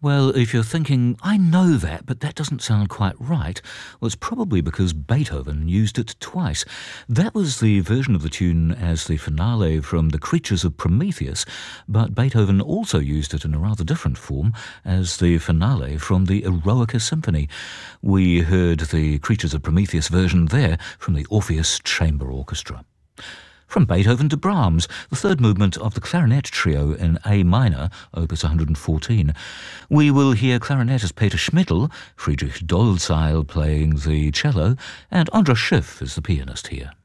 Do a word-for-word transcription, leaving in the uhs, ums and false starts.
Well, if you're thinking, I know that, but that doesn't sound quite right, well, it's probably because Beethoven used it twice. That was the version of the tune as the finale from The Creatures of Prometheus, but Beethoven also used it in a rather different form as the finale from the Eroica Symphony. We heard the Creatures of Prometheus version there from the Orpheus Chamber Orchestra. From Beethoven to Brahms, the third movement of the Clarinet Trio in A minor, opus one hundred fourteen. We will hear clarinetist Peter Schmidl, Friedrich Dolzheil playing the cello, and Andras Schiff is the pianist here.